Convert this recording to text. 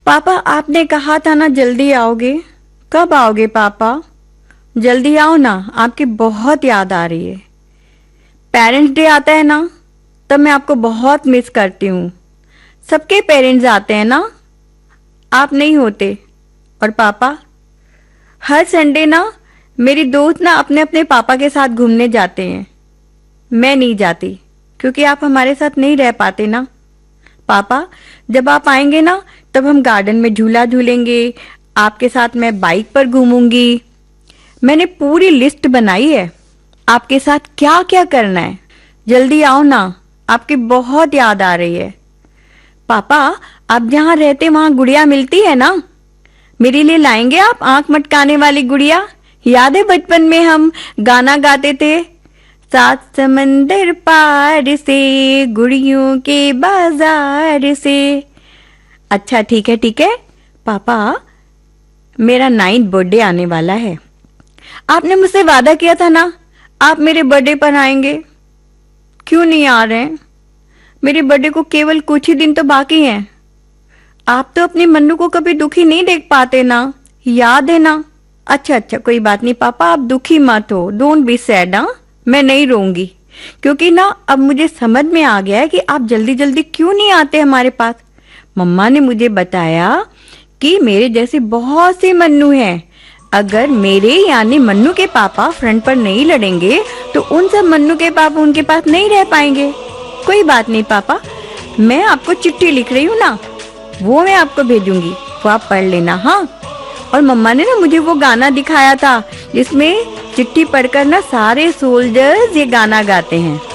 पापा, आपने कहा था ना जल्दी आओगे। कब आओगे पापा? जल्दी आओ ना, आपकी बहुत याद आ रही है। पेरेंट्स डे आता है ना, तब मैं आपको बहुत मिस करती हूँ। सबके पेरेंट्स आते हैं ना, आप नहीं होते। और पापा, हर संडे ना मेरी दोस्त ना अपने अपने पापा के साथ घूमने जाते हैं। मैं नहीं जाती क्योंकि आप हमारे साथ नहीं रह पाते ना। पापा, जब आप आएंगे ना तब हम गार्डन में झूला झूलेंगे, आपके साथ मैं बाइक पर घूमूंगी। मैंने पूरी लिस्ट बनाई है, आपके साथ क्या क्या करना है। जल्दी आओ ना, आपकी बहुत याद आ रही है। पापा, आप जहाँ रहते वहां गुड़िया मिलती है ना? मेरे लिए लाएंगे आप आंख मटकाने वाली गुड़िया? याद है बचपन में हम गाना गाते थे, सात समंदर पार से गुड़ियों के बाजार से। अच्छा ठीक है पापा, मेरा 9th बर्थडे आने वाला है। आपने मुझसे वादा किया था ना आप मेरे बर्थडे पर आएंगे। क्यों नहीं आ रहे हैं? मेरे बर्थडे को केवल कुछ ही दिन तो बाकी हैं। आप तो अपनी मन्नू को कभी दुखी नहीं देख पाते ना, याद है ना? अच्छा कोई बात नहीं पापा, आप दुखी मत हो, डोंट बी सैड। हाँ, मैं नहीं रोऊंगी क्योंकि ना अब मुझे समझ में आ गया है कि आप जल्दी जल्दी क्यों नहीं आते हमारे पास। मम्मा ने मुझे बताया कि मेरे जैसे बहुत से मन्नू हैं। अगर मेरे यानी मन्नू के पापा फ्रंट पर नहीं लड़ेंगे तो उन सब मन्नू के पापा उनके पास नहीं रह पाएंगे। कोई बात नहीं पापा, मैं आपको चिट्ठी लिख रही हूँ ना, वो मैं आपको भेजूंगी, वो आप पढ़ लेना। हाँ, और मम्मा ने ना मुझे वो गाना दिखाया था जिसमें चिट्ठी पढ़कर ना सारे सोल्जर्स ये गाना गाते हैं।